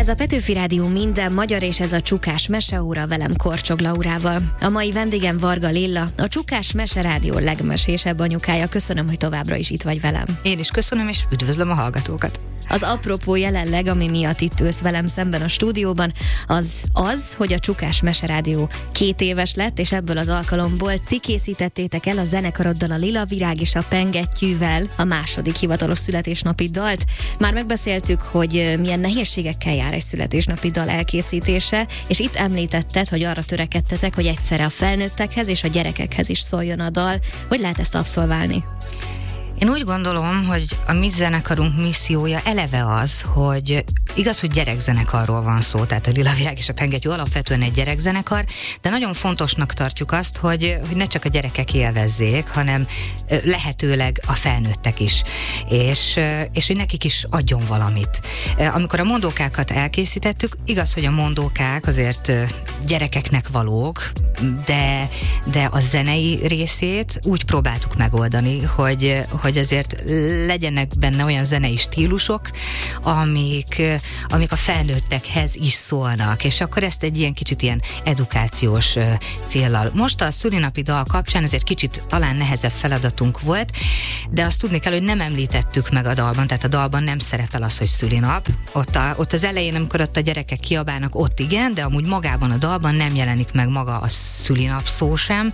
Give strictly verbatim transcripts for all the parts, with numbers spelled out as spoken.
Ez a Petőfi Rádió minden magyar, és ez a Csukás Meseóra velem Korcsog Laurával. A mai vendégem Varga Lilla, a Csukás Mese Rádió legmesésebb anyukája. Köszönöm, hogy továbbra is itt vagy velem. Én is köszönöm, és üdvözlöm a hallgatókat. Az apropó jelenleg, ami miatt itt ülsz velem szemben a stúdióban, az az, hogy a Csukás Mese Rádió két éves lett, és ebből az alkalomból ti készítettétek el a zenekaroddal, a Lila Virág és a Pengettyűvel a második hivatalos születésnapi dalt. Már megbeszéltük, hogy milyen nehézségekkel jár egy születésnapi dal elkészítése, és itt említetted, hogy arra törekedtetek, hogy egyszerre a felnőttekhez és a gyerekekhez is szóljon a dal. Hogy lehet ezt abszolválni? Én úgy gondolom, hogy a mi zenekarunk missziója eleve az, hogy igaz, hogy gyerekzenekarról van szó, tehát a Lila Virág és a Pengettyű alapvetően egy gyerekzenekar, de nagyon fontosnak tartjuk azt, hogy, hogy ne csak a gyerekek élvezzék, hanem lehetőleg a felnőttek is, és, és hogy nekik is adjon valamit. Amikor a mondókákat elkészítettük, igaz, hogy a mondókák azért gyerekeknek valók, de, de a zenei részét úgy próbáltuk megoldani, hogy hogy azért legyenek benne olyan zenei stílusok, amik, amik a felnőttekhez is szólnak, és akkor ezt egy ilyen kicsit ilyen edukációs céllal. Most a szülinapi dal kapcsán ezért kicsit talán nehezebb feladatunk volt, de azt tudni kell, hogy nem említettük meg a dalban, tehát a dalban nem szerepel az, hogy szülinap. Ott, a, ott az elején, amikor ott a gyerekek kiabálnak, ott igen, de amúgy magában a dalban nem jelenik meg maga a szülinap szó sem.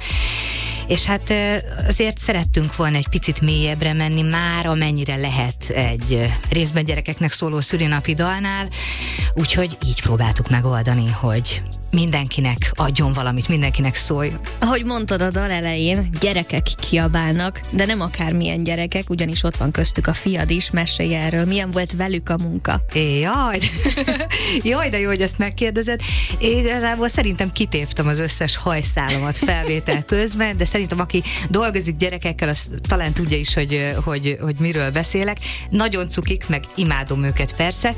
És hát azért szerettünk volna egy picit mélyebbre menni, már amennyire lehet egy részben gyerekeknek szóló szülinapi dalnál, úgyhogy így próbáltuk megoldani, hogy mindenkinek adjon valamit, mindenkinek szólj. Ahogy mondtad a dal elején, gyerekek kiabálnak, de nem akármilyen gyerekek, ugyanis ott van köztük a fiad is, mesélj erről. Milyen volt velük a munka? Jaj, jaj, de jó, hogy ezt megkérdezed. Én igazából szerintem kitéptem az összes hajszálamat felvétel közben, de szerintem aki dolgozik gyerekekkel, az talán tudja is, hogy, hogy, hogy miről beszélek. Nagyon cukik, meg imádom őket persze,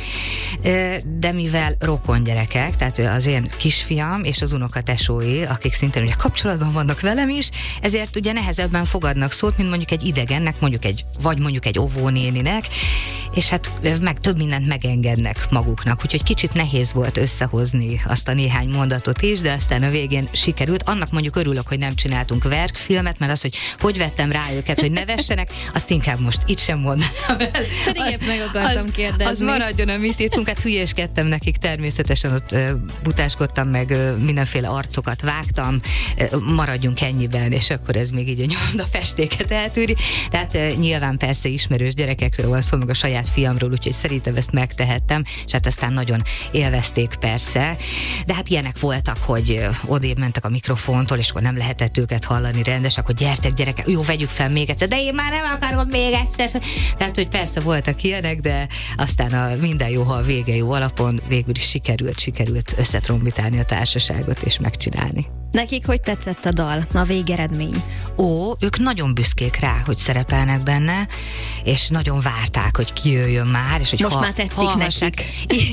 de mivel rokon gyerekek, tehát az én kisfiam és az unokatesói, akik szintén ugye kapcsolatban vannak velem is, ezért ugye nehezebben fogadnak szót, mint mondjuk egy idegennek, mondjuk egy, vagy mondjuk egy óvónéninek, és hát meg több mindent megengednek maguknak, úgyhogy kicsit nehéz volt összehozni azt a néhány mondatot is, de aztán a végén sikerült. Annak mondjuk örülök, hogy nem csináltunk verkfilmet, mert az, hogy hogy vettem rá őket, hogy ne vessenek, azt inkább most itt sem mondanám el. Pedig épp meg akartam az, kérdezni. Az maradjon a mi titkunk, hát hülyéskedtem nekik, természetesen ott uh, butáskodtam, meg uh, mindenféle arcokat vágtam, uh, maradjunk ennyiben, és akkor ez még így a nyomda festéket eltűri. Tehát uh, nyilván persze ismerős gyerekekről van szó, meg a saját fiamról, úgyhogy szerintem ezt megtehettem, és hát aztán nagyon élvezték persze, de hát ilyenek voltak, hogy uh, odébb mentek a mikrofontól, és akkor nem lehetett őket hallani rendes, akkor gyertek gyerekek, jó, vegyük fel még egyszer, de én már nem akarom még egyszer. Tehát, hogy persze voltak ilyenek, de aztán a minden jó, ha a vége jó alapon végül is sikerült, sikerült összetrombitálni a társaságot és megcsinálni. Nekik hogy tetszett a dal, a végeredmény? Ó, ők nagyon büszkék rá, hogy szerepelnek benne, és nagyon várták, hogy kijöjjön már, és hogy most ha, már tetszik nekik.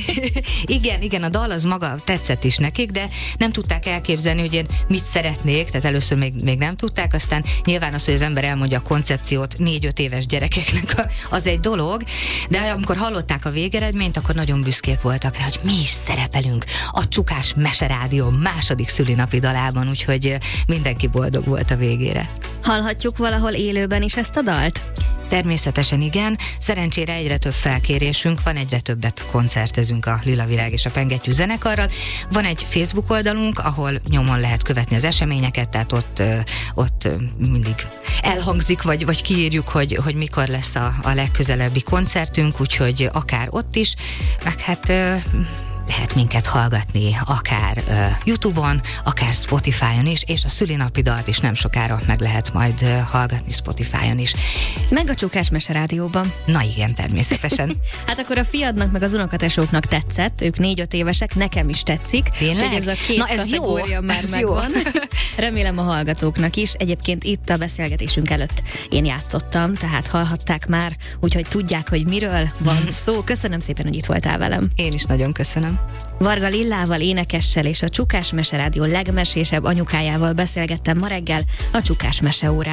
igen, igen, a dal az maga tetszett is nekik, de nem tudták elképzelni, hogy én mit szeretnék, tehát először még, még nem tudták, aztán nyilván az, hogy az ember elmondja a koncepciót négy-öt éves gyerekeknek, az egy dolog, de amikor hallották a végeredményt, akkor nagyon büszkék voltak rá, hogy mi is szerepelünk a Csukás Mese Rádió második szülinapi dalában, úgyhogy mindenki boldog volt a végére. Hallhatjuk valahol élőben is ezt a dalt? Természetesen igen, szerencsére egyre több felkérésünk van, egyre többet koncertezünk a Lila Virág és a Pengettyű zenekarral. Van egy Facebook oldalunk, ahol nyomon lehet követni az eseményeket, tehát ott, ott mindig elhangzik, vagy, vagy kiírjuk, hogy, hogy mikor lesz a, a legközelebbi koncertünk, úgyhogy akár ott is, meg hát lehet minket hallgatni akár uh, YouTube-on, akár Spotify-on is, és a szülinapi dalt is nem sokára meg lehet majd uh, hallgatni Spotify-on is. Meg a Csukás Mese Rádióban. Na igen, természetesen. Hát akkor a fiadnak meg az unokatesóknak tetszett, ők négy-öt évesek, nekem is tetszik. Tényleg? Ez a két Na, ez kategória jó, már ez megvan. Remélem a hallgatóknak is. Egyébként itt a beszélgetésünk előtt én játszottam, tehát hallhatták már, úgyhogy tudják, hogy miről van szó. Köszönöm szépen, hogy itt voltál velem. Én is nagyon köszönöm. Varga Lillával, énekessel és a Csukás Mese Rádió legmesésebb anyukájával beszélgettem ma reggel a Csukás Meseórában.